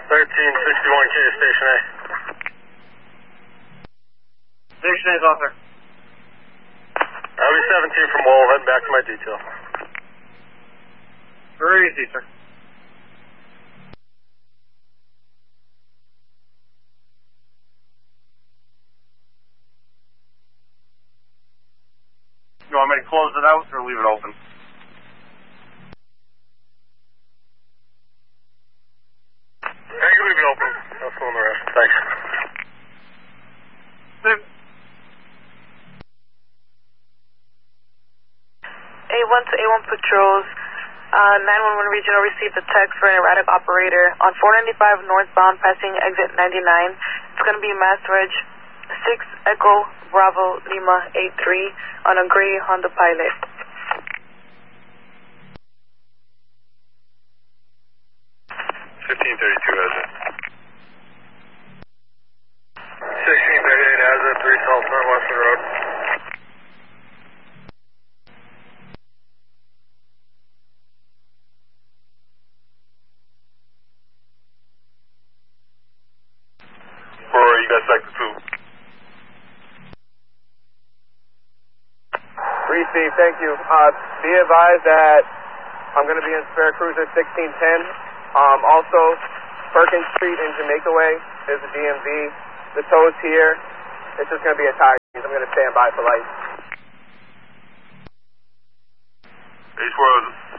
1361K, Station A. Station A's officer. I'll be 17 from Wall, heading back to my detail. Very easy, sir. You want me to close it out or leave it open? Yeah, you can leave it open. I'll fill in the rest. Thanks. A1 to A1 patrols. 911 regional received a text for an erratic operator on 495 northbound passing exit 99. It's going to be Mass Reg 6 Echo Bravo Lima 83 on a gray Honda Pilot. has it. 1638 has it, 3 South Northwestern Road. Where are you guys sector 2? Receive, thank you. Be advised that I'm going to be in Spare Cruiser 1610. Also, Perkins Street and Jamaica Way is the DMV. The tow's here. It's just going to be a tire. I'm going to stand by for life. H4